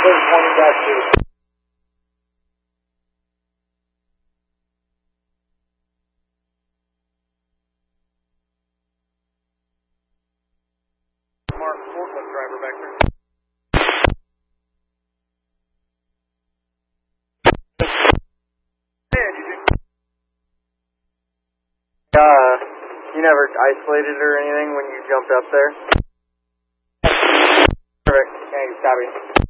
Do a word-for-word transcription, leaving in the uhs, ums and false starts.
pointing back to. Mark, forklift driver back there. Uh, you never isolated or anything when you jumped up there? Perfect. Thanks, copy.